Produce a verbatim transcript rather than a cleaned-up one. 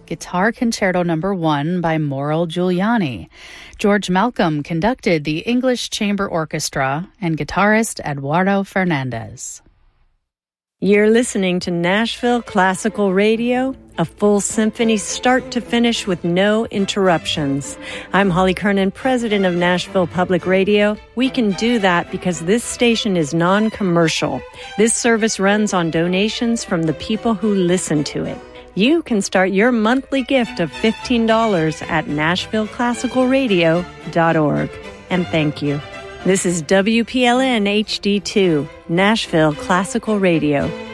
Guitar Concerto Number One by Mauro Giuliani. George Malcolm conducted the English Chamber Orchestra, and guitarist Eduardo Fernandez. You're listening to Nashville Classical Radio, a full symphony start to finish with no interruptions. I'm Holly Kernan, president of Nashville Public Radio. We can do that because this station is non-commercial. This service runs on donations from the people who listen to it. You can start your monthly gift of fifteen dollars at nashville classical radio dot org. And thank you. This is W P L N H D two, Nashville Classical Radio.